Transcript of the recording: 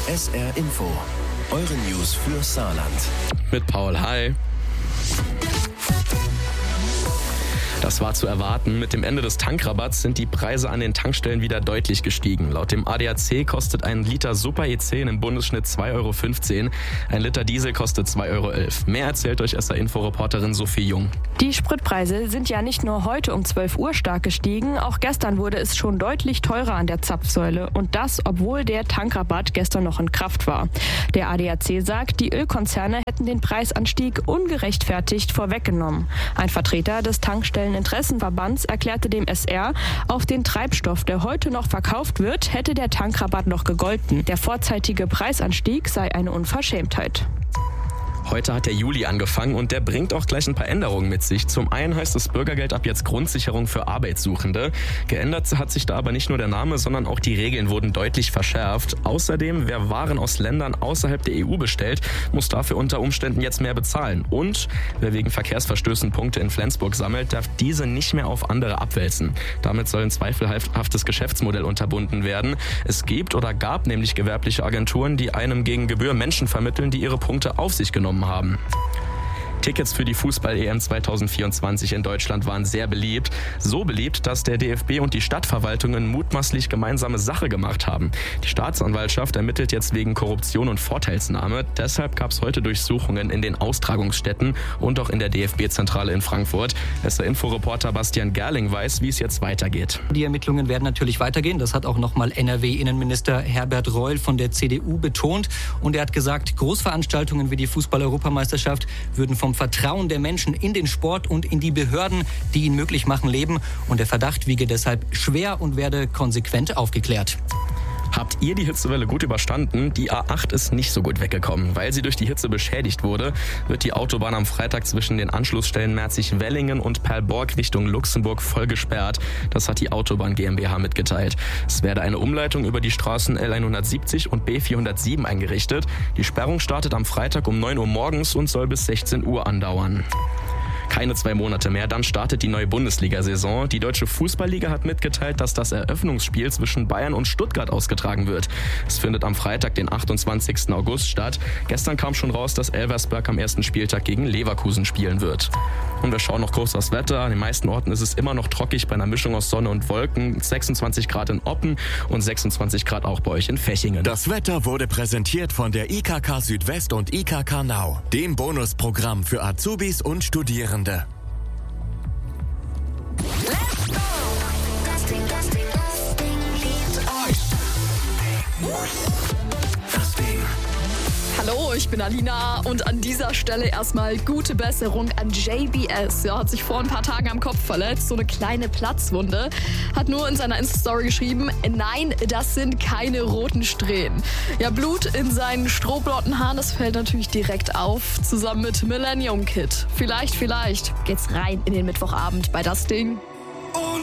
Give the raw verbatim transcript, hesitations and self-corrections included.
S R Info, eure News für Saarland. Mit Paul, hi. Das war zu erwarten. Mit dem Ende des Tankrabatts sind die Preise an den Tankstellen wieder deutlich gestiegen. Laut dem A D A C kostet ein Liter Super E zehn im Bundesschnitt zwei Euro fünfzehn. Ein Liter Diesel kostet zwei Euro elf. Mehr erzählt euch S R-Info-Reporterin Sophie Jung. Die Spritpreise sind ja nicht nur heute um zwölf Uhr stark gestiegen, auch gestern wurde es schon deutlich teurer an der Zapfsäule. Und das, obwohl der Tankrabatt gestern noch in Kraft war. Der A D A C sagt, die Ölkonzerne hätten den Preisanstieg ungerechtfertigt vorweggenommen. Ein Vertreter des Tankstelleninteressenverbands erklärte dem S R, auf den Treibstoff, der heute noch verkauft wird, hätte der Tankrabatt noch gegolten. Der vorzeitige Preisanstieg sei eine Unverschämtheit. Heute hat der Juli angefangen und der bringt auch gleich ein paar Änderungen mit sich. Zum einen heißt das Bürgergeld ab jetzt Grundsicherung für Arbeitssuchende. Geändert hat sich da aber nicht nur der Name, sondern auch die Regeln wurden deutlich verschärft. Außerdem, wer Waren aus Ländern außerhalb der E U bestellt, muss dafür unter Umständen jetzt mehr bezahlen. Und wer wegen Verkehrsverstößen Punkte in Flensburg sammelt, darf diese nicht mehr auf andere abwälzen. Damit soll ein zweifelhaftes Geschäftsmodell unterbunden werden. Es gibt oder gab nämlich gewerbliche Agenturen, die einem gegen Gebühr Menschen vermitteln, die ihre Punkte auf sich genommen haben. Tickets für die Fußball-E M zwanzig vierundzwanzig in Deutschland waren sehr beliebt. So beliebt, dass der D F B und die Stadtverwaltungen mutmaßlich gemeinsame Sache gemacht haben. Die Staatsanwaltschaft ermittelt jetzt wegen Korruption und Vorteilsnahme. Deshalb gab es heute Durchsuchungen in den Austragungsstätten und auch in der D F B-Zentrale in Frankfurt. S R-Info-Reporter Bastian Gerling weiß, wie es jetzt weitergeht. Die Ermittlungen werden natürlich weitergehen. Das hat auch nochmal N R W-Innenminister Herbert Reul von der C D U betont. Und er hat gesagt, Großveranstaltungen wie die Fußball-Europameisterschaft würden vom Vertrauen der Menschen in den Sport und in die Behörden, die ihn möglich machen, leben. Und der Verdacht wiege deshalb schwer und werde konsequent aufgeklärt. Habt ihr die Hitzewelle gut überstanden? Die A acht ist nicht so gut weggekommen. Weil sie durch die Hitze beschädigt wurde, wird die Autobahn am Freitag zwischen den Anschlussstellen Merzig-Wellingen und Perlborg Richtung Luxemburg voll gesperrt. Das hat die Autobahn GmbH mitgeteilt. Es werde eine Umleitung über die Straßen L hundertsiebzig und B vierhundertsieben eingerichtet. Die Sperrung startet am Freitag um neun Uhr morgens und soll bis sechzehn Uhr andauern. Keine zwei Monate mehr, dann startet die neue Bundesliga-Saison. Die Deutsche Fußballliga hat mitgeteilt, dass das Eröffnungsspiel zwischen Bayern und Stuttgart ausgetragen wird. Es findet am Freitag, den achtundzwanzigsten August statt. Gestern kam schon raus, dass Elversberg am ersten Spieltag gegen Leverkusen spielen wird. Und wir schauen noch kurz aufs Wetter. An den meisten Orten ist es immer noch trockig bei einer Mischung aus Sonne und Wolken. sechsundzwanzig Grad in Oppen und sechsundzwanzig Grad auch bei euch in Fechingen. Das Wetter wurde präsentiert von der I K K Südwest und I K K Now, dem Bonusprogramm für Azubis und Studierende. Let's go! Das Ding, das Ding, das Ding liebt euch. Das Ding. Hallo, ich bin Alina und an dieser Stelle erstmal gute Besserung an J B S. Er hat sich vor ein paar Tagen am Kopf verletzt, so eine kleine Platzwunde. Hat nur in seiner Insta-Story geschrieben, nein, das sind keine roten Strähnen. Ja, Blut in seinen strohblonden Haaren, das fällt natürlich direkt auf, zusammen mit Millennium Kid. Vielleicht, vielleicht geht's rein in den Mittwochabend bei Das Ding. Und